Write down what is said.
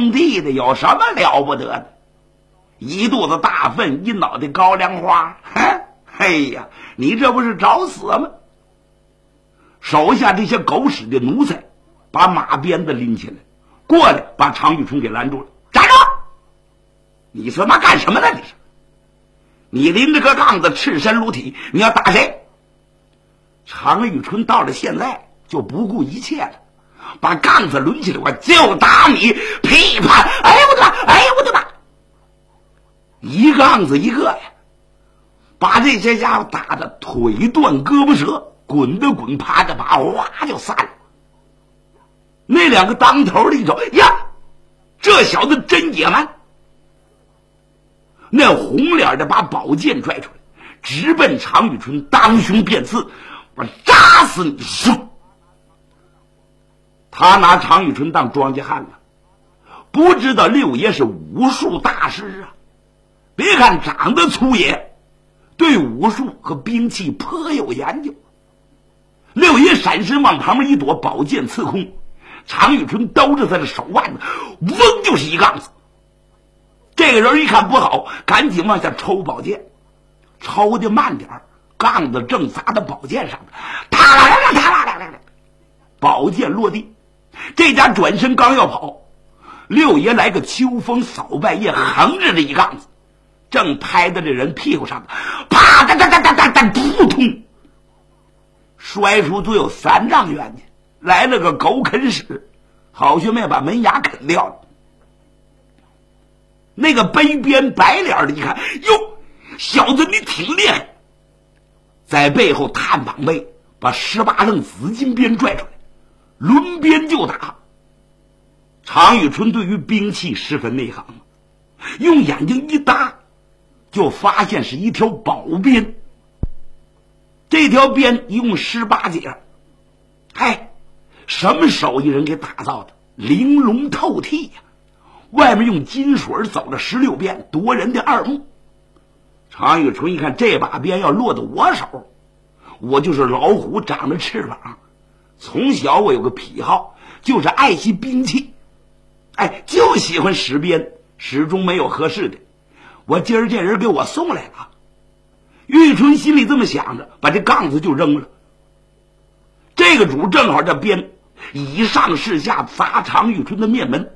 种地的有什么了不得的？一肚子大粪，一脑袋高粱花，哎呀，你这不是找死吗？手下这些狗屎的奴才把马鞭子拎起来，过来把常遇春给拦住了。站住！你他妈干什么呢？你是？你拎着个杠子赤身裸体，你要打谁？常遇春到了现在就不顾一切了，把杠子抡起来，我就打你！噼啪！哎呦我的妈！哎呦我的妈！一杠子一个呀，把这些家伙打得腿断胳膊折，滚的滚，趴的趴，哗就散了。那两个当头的一瞅，呀，这小子真野蛮！那红脸的把宝剑拽出来，直奔常遇春当胸便刺，我扎死你！咻！他拿常遇春当庄稼汉了，不知道六爷是武术大师啊！别看长得粗野，对武术和兵器颇有研究。六爷闪身往旁边一躲，宝剑刺空，常遇春兜着他的手腕子，嗡就是一杠子。这个人一看不好，赶紧往下抽宝剑，抽的慢点，杠子正砸到宝剑上，啪啦啦啦啪啦啦啦，宝剑落地。这家转身刚要跑，六爷来个秋风扫败叶，横着这一杠子，正拍在这人屁股上，啪哒哒哒哒哒哒，扑通，摔出足有3丈远去，来了个狗啃屎，好兄妹把门牙啃掉了。那个背边白脸的一看，哟，小子你挺厉害，在背后探膀背，把18楞紫金鞭拽出来，抡鞭就打。常遇春对于兵器十分内行，用眼睛一搭，就发现是一条宝鞭。这条鞭一共18节，嗨，什么手艺人给打造的？玲珑透剔呀！外面用金水走了16遍，夺人的二目。常遇春一看，这把鞭要落到我手，我就是老虎长了翅膀。从小我有个癖好，就是爱惜兵器，就喜欢使鞭，始终没有合适的。我今儿这人给我送来了。玉春心里这么想着，把这杠子就扔了。这个主正好这鞭以上是下砸常遇春的面门，